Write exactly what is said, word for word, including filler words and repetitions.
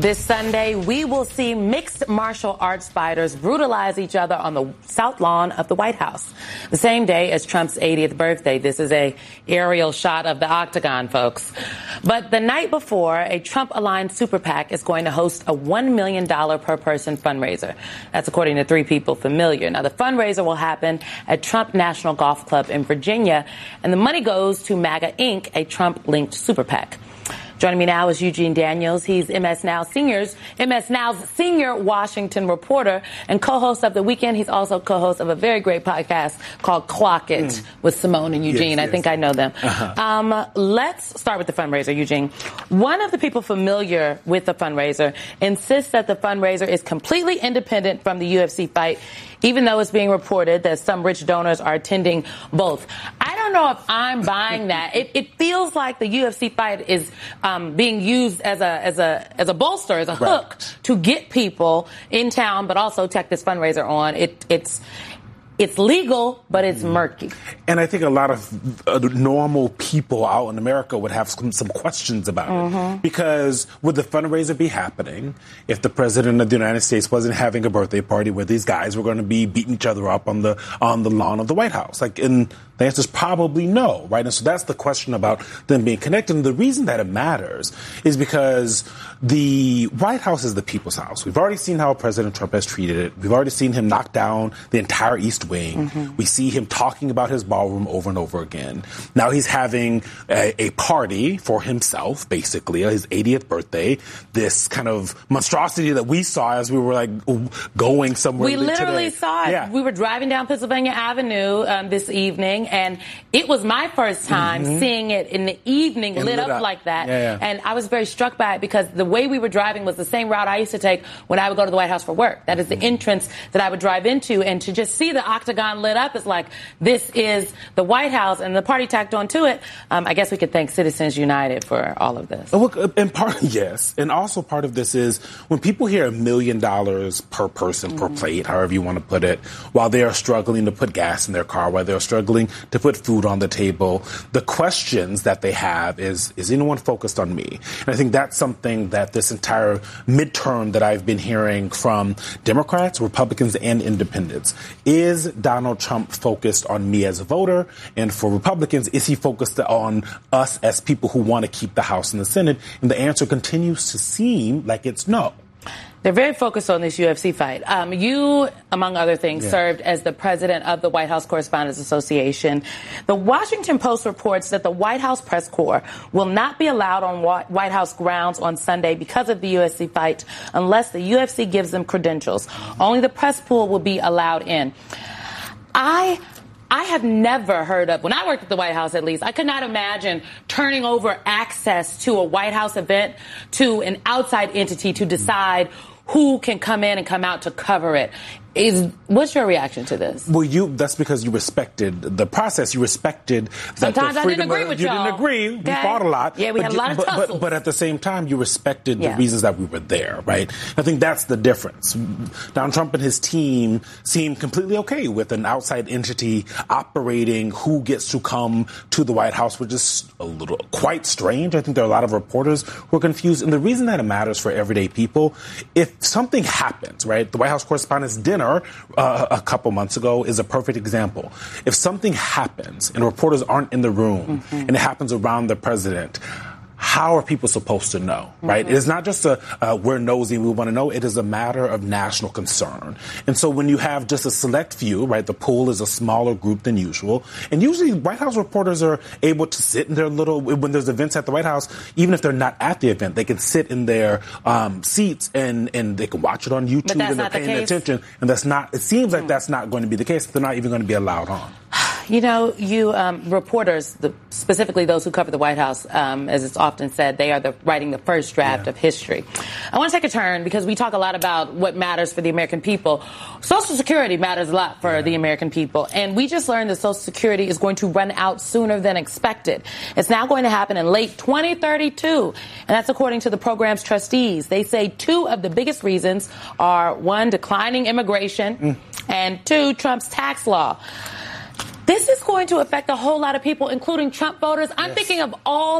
This Sunday, we will see mixed martial arts fighters brutalize each other on the south lawn of the White House. The same day as Trump's eightieth birthday. This is a aerial shot of the Octagon, folks. But the night before, a Trump-aligned super PAC is going to host a one million dollars per person fundraiser. That's according to three people familiar. Now, the fundraiser will happen at Trump National Golf Club in Virginia, and the money goes to MAGA Incorporated, a Trump-linked super PAC. Joining me now is Eugene Daniels. He's M S Now Senior's M S Now's senior Washington reporter and co-host of The Weekend. He's also co-host of a very great podcast called Clock It mm. with Simone and Eugene. Yes, I yes. think I know them. Uh-huh. Um, let's start with the fundraiser, Eugene. One of the people familiar with the fundraiser insists that the fundraiser is completely independent from the U F C fight, even though it's being reported that some rich donors are attending both. I don't know if I'm buying that. It, it feels like the U F C fight is um, being used as a as a as a bolster, as a right. hook to get people in town, but also take this fundraiser on. It it's. It's legal, but it's murky. And I think a lot of uh, normal people out in America would have some, some questions about mm-hmm. it. Because would the fundraiser be happening if the president of the United States wasn't having a birthday party where these guys were going to be beating each other up on the on the lawn of the White House? Like, and the answer is probably no, right? And so that's the question about them being connected. And the reason that it matters is because the White House is the people's house. We've already seen how President Trump has treated it. We've already seen him knock down the entire East Wing. Mm-hmm. We see him talking about his ballroom over and over again. Now he's having a, a party for himself, basically, his eightieth birthday. This kind of monstrosity that we saw as we were like going somewhere. We literally today. saw it. Yeah. We were driving down Pennsylvania Avenue um, this evening, and it was my first time mm-hmm. seeing it in the evening lit, lit up, up like that. Yeah, yeah. And I was very struck by it because the way we were driving was the same route I used to take when I would go to the White House for work. That is the entrance that I would drive into, and to just see the Octagon lit up is like, this is the White House, and the party tacked on to it. Um, I guess we could thank Citizens United for all of this. Look, and part, yes, and also part of this is when people hear a million dollars per person, mm-hmm. per plate, however you want to put it, while they are struggling to put gas in their car, while they're struggling to put food on the table, the questions that they have is, is anyone focused on me? And I think that's something that this entire midterm that I've been hearing from Democrats, Republicans, and independents. Is Donald Trump focused on me as a voter? And for Republicans, is he focused on us as people who want to keep the House and the Senate? And the answer continues to seem like it's no. They're very focused on this U F C fight. Um, you, among other things, yeah. served as the president of the White House Correspondents Association. The Washington Post reports that the White House press corps will not be allowed on White House grounds on Sunday because of the U F C fight unless the U F C gives them credentials. Only the press pool will be allowed in. I... I have never heard of, when I worked at the White House at least, I could not imagine turning over access to a White House event to an outside entity to decide who can come in and come out to cover it. Is what's your reaction to this? Well, you that's because you respected the process. You respected that Sometimes the I didn't agree of, with you y'all. didn't agree. Okay. We fought a lot. Yeah, we had a lot of but, tussles. but, but at the same time, you respected yeah. the reasons that we were there, right? I think that's the difference. Donald Trump and his team seem completely okay with an outside entity operating who gets to come to the White House, which is a little quite strange. I think there are a lot of reporters who are confused. And the reason that it matters for everyday people, if something happens, right? The White House Correspondents' Dinner uh, a couple months ago is a perfect example. If something happens and reporters aren't in the room mm-hmm. and it happens around the president, how are people supposed to know, right? Mm-hmm. It is not just a uh, we're nosy, we want to know. It is a matter of national concern. And so when you have just a select few, right, the pool is a smaller group than usual. And usually White House reporters are able to sit in their little, when there's events at the White House, even if they're not at the event, they can sit in their um, seats and, and they can watch it on YouTube and they're paying attention. And that's not, it seems like mm. that's not going to be the case. They're not even going to be allowed on. You know, you um, reporters, the, specifically those who cover the White House, um, as it's often said, they are the, writing the first draft yeah. of history. I want to take a turn because we talk a lot about what matters for the American people. Social Security matters a lot for yeah. the American people. And we just learned that Social Security is going to run out sooner than expected. It's now going to happen in late twenty thirty-two. And that's according to the program's trustees. They say two of the biggest reasons are, one, declining immigration, mm. and two, Trump's tax law. This is going to affect a whole lot of people, including Trump voters. I'm yes. thinking of all